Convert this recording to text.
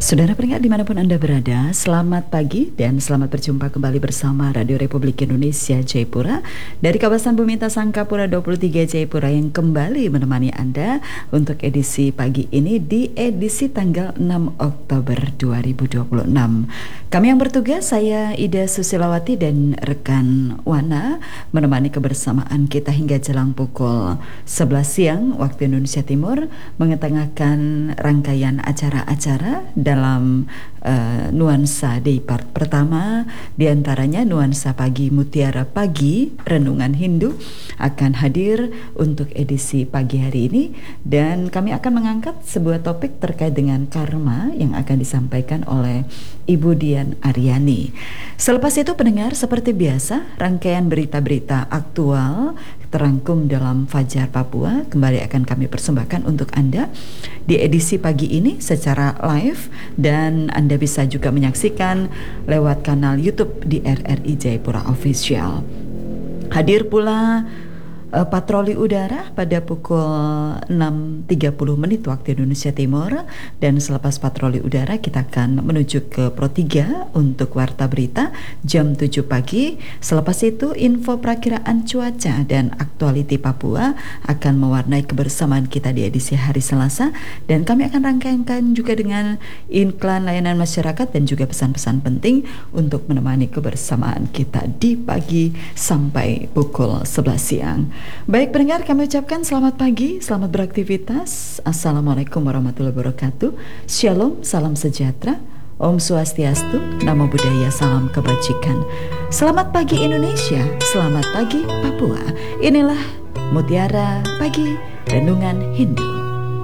Saudara pendengar dimanapun Anda berada, selamat pagi dan selamat berjumpa kembali bersama Radio Republik Indonesia Jayapura dari kawasan Bumi Sangkapura 23 Jayapura yang kembali menemani Anda untuk edisi pagi ini di edisi tanggal 6 Oktober 2026. Kami yang bertugas, saya Ida Susilawati dan rekan Wana menemani kebersamaan kita hingga jelang pukul 11 siang waktu Indonesia Timur, mengetengahkan rangkaian acara-acara dalam nuansa day part pertama, diantaranya nuansa pagi Mutiara Pagi Renungan Hindu akan hadir untuk edisi pagi hari ini, dan kami akan mengangkat sebuah topik terkait dengan karma yang akan disampaikan oleh Ibu Dian Aryani. Selepas itu pendengar, seperti biasa rangkaian berita-berita aktual terangkum dalam Fajar Papua kembali akan kami persembahkan untuk Anda di edisi pagi ini secara live, dan Anda bisa juga menyaksikan lewat kanal YouTube di RRI Jayapura Official. Hadir pula patroli udara pada pukul 6.30 waktu Indonesia Timur, dan selepas patroli udara kita akan menuju ke Pro 3 untuk warta berita jam 7 pagi. Selepas itu info perakiraan cuaca dan aktualiti Papua akan mewarnai kebersamaan kita di edisi hari Selasa, dan kami akan rangkaikan juga dengan iklan layanan masyarakat dan juga pesan-pesan penting untuk menemani kebersamaan kita di pagi sampai pukul 11 siang. Baik pendengar, kami ucapkan selamat pagi, selamat beraktivitas. Assalamualaikum warahmatullahi wabarakatuh. Shalom, salam sejahtera. Om Swastiastu, Namo Buddhaya, salam kebajikan. Selamat pagi Indonesia, selamat pagi Papua. Inilah Mutiara Pagi Renungan Hindu.